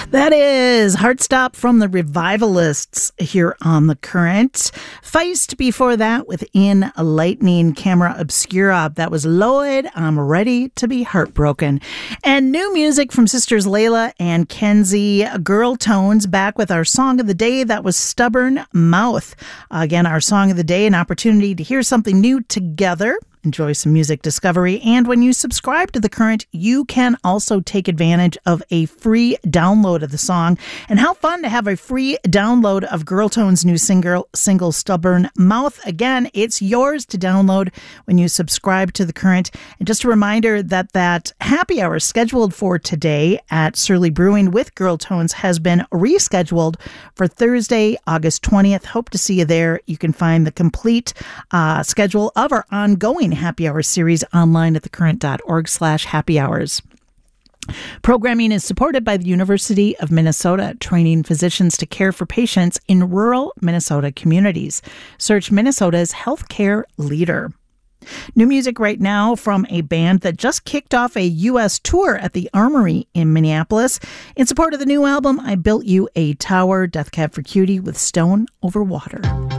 That is Heartstop from the Revivalists here on The Current. Feist before that with In Lightning Camera Obscura. That was Lloyd, I'm Ready to Be Heartbroken. And new music from sisters Layla and Kenzie. Girl Tones back with our song of the day. That was Stubborn Mouth. Again, our song of the day, an opportunity to hear something new together. Enjoy some music discovery. And when you subscribe to The Current, you can also take advantage of a free download of the song. And how fun to have a free download of Girl Tone's new single Stubborn Mouth. Again, it's yours to download when you subscribe to The Current. And just a reminder that happy hour scheduled for today at Surly Brewing with Girl Tones has been rescheduled for Thursday, August 20th. Hope to see you there. You can find the complete schedule of our ongoing happy hour series online at thecurrent.org/happy hours. Programming is supported by the University of Minnesota, training physicians to care for patients in rural Minnesota communities. Search Minnesota's healthcare leader. New music right now from a band that just kicked off a U.S. tour at the Armory in Minneapolis. In support of the new album, I Built You a Tower, Death Cab for Cutie with Stone Over Water.